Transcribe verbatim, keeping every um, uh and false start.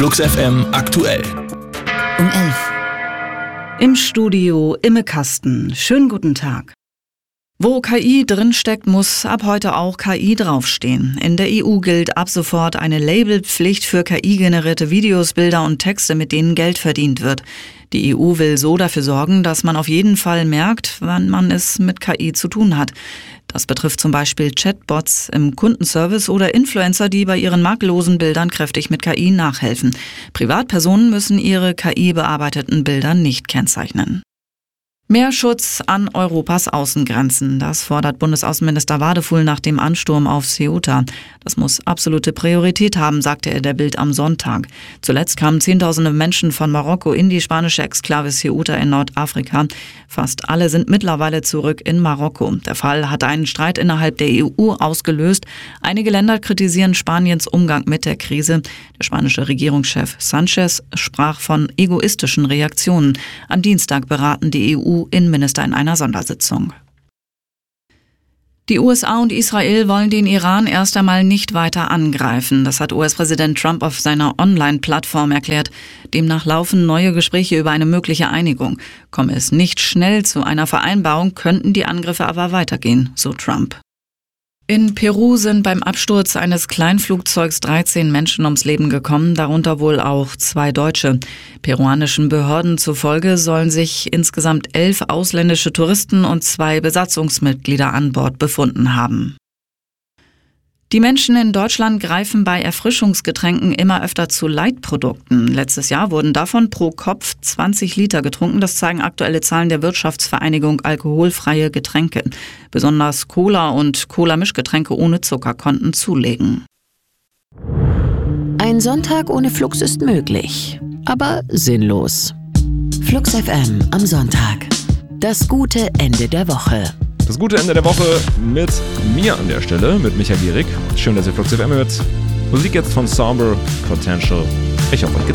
Flux F M aktuell. Um elf. Im Studio Imme Kasten. Schönen guten Tag. Wo K I drinsteckt, muss ab heute auch K I draufstehen. In der E U gilt ab sofort eine Labelpflicht für K I-generierte Videos, Bilder und Texte, mit denen Geld verdient wird. Die E U will so dafür sorgen, dass man auf jeden Fall merkt, wann man es mit K I zu tun hat. Das betrifft zum Beispiel Chatbots im Kundenservice oder Influencer, die bei ihren makellosen Bildern kräftig mit K I nachhelfen. Privatpersonen müssen ihre K I-bearbeiteten Bilder nicht kennzeichnen. Mehr Schutz an Europas Außengrenzen. Das fordert Bundesaußenminister Wadefuhl nach dem Ansturm auf Ceuta. Das muss absolute Priorität haben, sagte er der Bild am Sonntag. Zuletzt kamen Zehntausende Menschen von Marokko in die spanische Exklave Ceuta in Nordafrika. Fast alle sind mittlerweile zurück in Marokko. Der Fall hat einen Streit innerhalb der E U ausgelöst. Einige Länder kritisieren Spaniens Umgang mit der Krise. Der spanische Regierungschef Sánchez sprach von egoistischen Reaktionen. Am Dienstag beraten die E U Innenminister in einer Sondersitzung. Die U S A und Israel wollen den Iran erst einmal nicht weiter angreifen. Das hat U S-Präsident Trump auf seiner Online-Plattform erklärt. Demnach laufen neue Gespräche über eine mögliche Einigung. Komme es nicht schnell zu einer Vereinbarung, könnten die Angriffe aber weitergehen, so Trump. In Peru sind beim Absturz eines Kleinflugzeugs dreizehn Menschen ums Leben gekommen, darunter wohl auch zwei Deutsche. Peruanischen Behörden zufolge sollen sich insgesamt elf ausländische Touristen und zwei Besatzungsmitglieder an Bord befunden haben. Die Menschen in Deutschland greifen bei Erfrischungsgetränken immer öfter zu Light-Produkten. Letztes Jahr wurden davon pro Kopf zwanzig Liter getrunken. Das zeigen aktuelle Zahlen der Wirtschaftsvereinigung Alkoholfreie Getränke. Besonders Cola und Cola-Mischgetränke ohne Zucker konnten zulegen. Ein Sonntag ohne Flux ist möglich, aber sinnlos. Flux F M am Sonntag. Das gute Ende der Woche. Das gute Ende der Woche mit mir an der Stelle, mit Michael Gierig. Schön, dass ihr Flux F M hört. Musik jetzt von Somber Potential. Ich hoffe, euch geht's